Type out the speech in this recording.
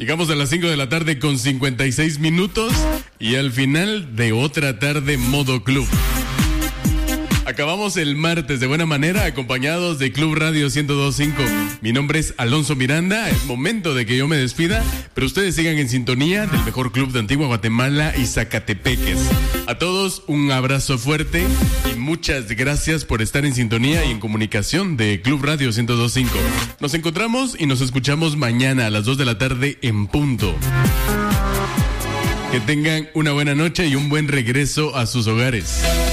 Llegamos a las 5 de la tarde con 56 minutos y al final de otra tarde modo club. Acabamos el martes de buena manera acompañados de Club Radio 102.5. Mi nombre es Alonso Miranda, es momento de que yo me despida, pero ustedes sigan en sintonía del mejor club de Antigua Guatemala y Zacatepeques. A todos un abrazo fuerte y muchas gracias por estar en sintonía y en comunicación de Club Radio 102.5. Nos encontramos y nos escuchamos mañana a las 2 de la tarde en punto. Que tengan una buena noche y un buen regreso a sus hogares.